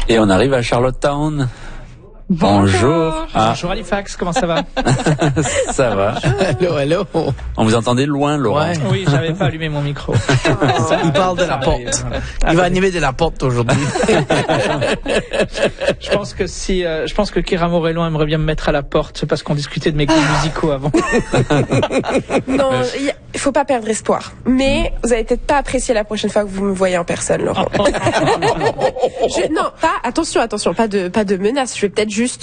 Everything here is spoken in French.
Et on arrive à Charlottetown. Bonjour. Bonjour Halifax, comment ça va? Ça va. Hello. On vous entendait loin, Laurent. Ouais. Oui, j'avais pas allumé mon micro. Il parle de la porte. Il va animer de la porte aujourd'hui. Je pense que Kira Morello aimerait bien me mettre à la porte, c'est parce qu'on discutait de mes goûts musicaux avant. Non, il faut pas perdre espoir. Mais vous allez peut-être pas apprécier la prochaine fois que vous me voyez en personne, Laurent. Non, attention, pas de menace. Je vais peut-être juste